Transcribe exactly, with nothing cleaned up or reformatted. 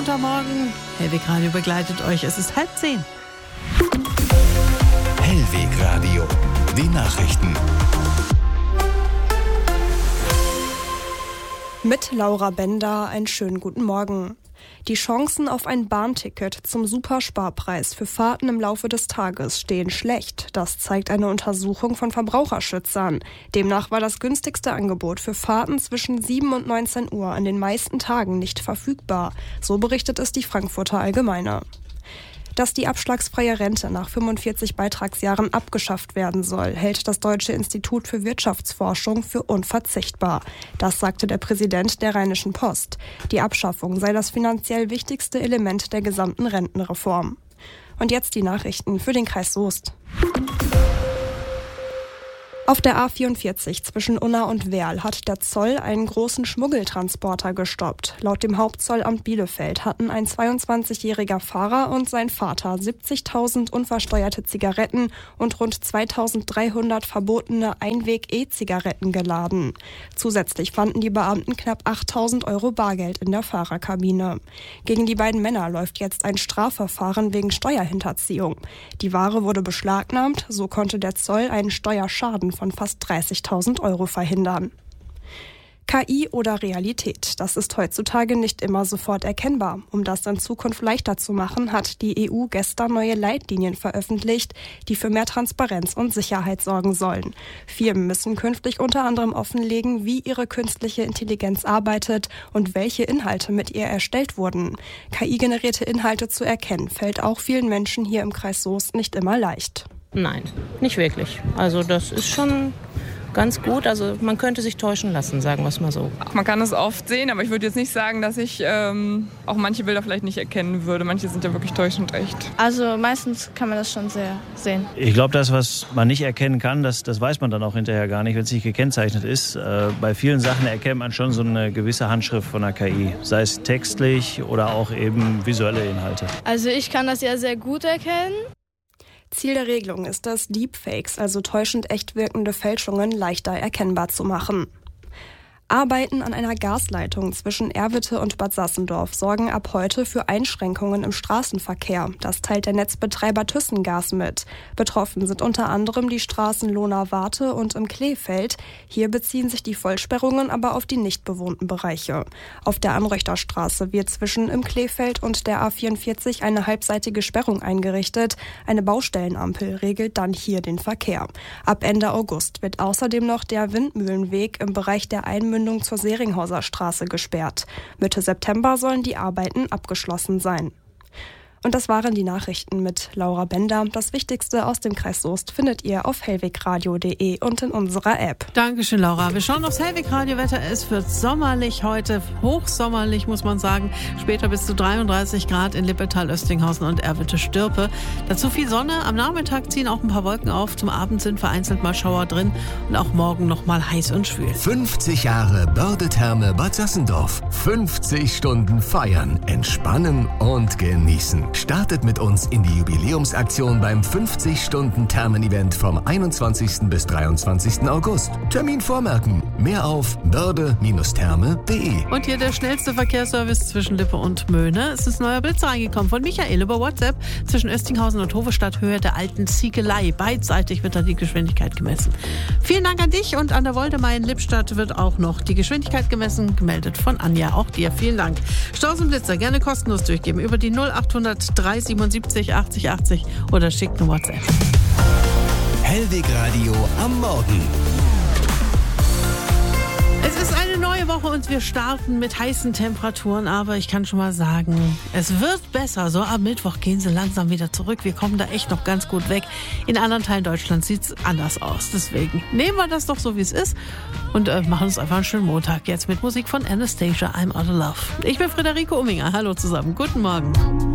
Montagmorgen. Hellweg Radio begleitet euch. Es ist halb zehn. Hellweg Radio. Die Nachrichten. Mit Laura Bender einen schönen guten Morgen. Die Chancen auf ein Bahnticket zum Supersparpreis für Fahrten im Laufe des Tages stehen schlecht. Das zeigt eine Untersuchung von Verbraucherschützern. Demnach war das günstigste Angebot für Fahrten zwischen sieben und neunzehn Uhr an den meisten Tagen nicht verfügbar. So berichtet es die Frankfurter Allgemeine. Dass die abschlagsfreie Rente nach fünfundvierzig Beitragsjahren abgeschafft werden soll, hält das Deutsche Institut für Wirtschaftsforschung für unverzichtbar. Das sagte der Präsident der Rheinischen Post. Die Abschaffung sei das finanziell wichtigste Element der gesamten Rentenreform. Und jetzt die Nachrichten für den Kreis Soest. Auf der A vierundvierzig zwischen Unna und Werl hat der Zoll einen großen Schmuggeltransporter gestoppt. Laut dem Hauptzollamt Bielefeld hatten ein zweiundzwanzigjähriger Fahrer und sein Vater siebzigtausend unversteuerte Zigaretten und rund zweitausenddreihundert verbotene Einweg-E-Zigaretten geladen. Zusätzlich fanden die Beamten knapp achttausend Euro Bargeld in der Fahrerkabine. Gegen die beiden Männer läuft jetzt ein Strafverfahren wegen Steuerhinterziehung. Die Ware wurde beschlagnahmt, so konnte der Zoll einen Steuerschaden von fast dreißigtausend Euro verhindern. K I oder Realität, das ist heutzutage nicht immer sofort erkennbar. Um das in Zukunft leichter zu machen, hat die E U gestern neue Leitlinien veröffentlicht, die für mehr Transparenz und Sicherheit sorgen sollen. Firmen müssen künftig unter anderem offenlegen, wie ihre künstliche Intelligenz arbeitet und welche Inhalte mit ihr erstellt wurden. K I-generierte Inhalte zu erkennen, fällt auch vielen Menschen hier im Kreis Soest nicht immer leicht. Nein, nicht wirklich. Also das ist schon ganz gut. Also man könnte sich täuschen lassen, sagen wir es mal so. Man kann es oft sehen, aber ich würde jetzt nicht sagen, dass ich ähm, auch manche Bilder vielleicht nicht erkennen würde. Manche sind ja wirklich täuschend echt. Also meistens kann man das schon sehr sehen. Ich glaube, das, was man nicht erkennen kann, das, das weiß man dann auch hinterher gar nicht, wenn es nicht gekennzeichnet ist. Äh, bei vielen Sachen erkennt man schon so eine gewisse Handschrift von der K I. Sei es textlich oder auch eben visuelle Inhalte. Also ich kann das ja sehr gut erkennen. Ziel der Regelung ist es, Deepfakes, also täuschend echt wirkende Fälschungen, leichter erkennbar zu machen. Arbeiten an einer Gasleitung zwischen Erwitte und Bad Sassendorf sorgen ab heute für Einschränkungen im Straßenverkehr. Das teilt der Netzbetreiber Thyssengas mit. Betroffen sind unter anderem die Straßen Lohna-Warte und im Kleefeld. Hier beziehen sich die Vollsperrungen aber auf die nicht bewohnten Bereiche. Auf der Anröchterstraße wird zwischen im Kleefeld und der A vierundvierzig eine halbseitige Sperrung eingerichtet. Eine Baustellenampel regelt dann hier den Verkehr. Ab Ende August wird außerdem noch der Windmühlenweg im Bereich der Einmündung zur Seringhauser Straße gesperrt. Mitte September sollen die Arbeiten abgeschlossen sein. Und das waren die Nachrichten mit Laura Bender. Das Wichtigste aus dem Kreis Soest findet ihr auf hellwegradio punkt de und in unserer App. Dankeschön, Laura. Wir schauen aufs Hellweg-Radio-Wetter. Es wird sommerlich heute, hochsommerlich, muss man sagen. Später bis zu dreiunddreißig Grad in Lippetal, Östinghausen und Erwitte-Stürpe. Dazu viel Sonne. Am Nachmittag ziehen auch ein paar Wolken auf. Zum Abend sind vereinzelt mal Schauer drin. Und auch morgen noch mal heiß und schwül. fünfzig Jahre Börde-Therme Bad Sassendorf. fünfzig Stunden feiern, entspannen und genießen. Startet mit uns in die Jubiläumsaktion beim fünfzig-Stunden-Thermen-Event vom einundzwanzigsten bis dreiundzwanzigsten August. Termin vormerken. Mehr auf börde Therme punkt de. Und hier der schnellste Verkehrsservice zwischen Lippe und Möhne. Es ist neuer Blitz reingekommen von Michael über WhatsApp. Zwischen Östinghausen und Hovestadt Höhe der alten Ziegelei. Beidseitig wird da die Geschwindigkeit gemessen. Vielen Dank an dich und an der Woldemar in Lippstadt wird auch noch die Geschwindigkeit gemessen. Gemeldet von Anja. Auch dir vielen Dank. Staus und Blitzer gerne kostenlos durchgeben über die null achthundert drei siebenundsiebzig achtzig achtzig oder schickt eine WhatsApp. Hellweg Radio am Morgen. Es ist eine neue Woche und wir starten mit heißen Temperaturen, aber ich kann schon mal sagen, es wird besser. So ab Mittwoch gehen sie langsam wieder zurück. Wir kommen da echt noch ganz gut weg. In anderen Teilen Deutschlands sieht es anders aus. Deswegen nehmen wir das doch so, wie es ist und äh, machen uns einfach einen schönen Montag. Jetzt mit Musik von Anastasia, I'm Out of Love. Ich bin Friederike Umminger. Hallo zusammen. Guten Morgen.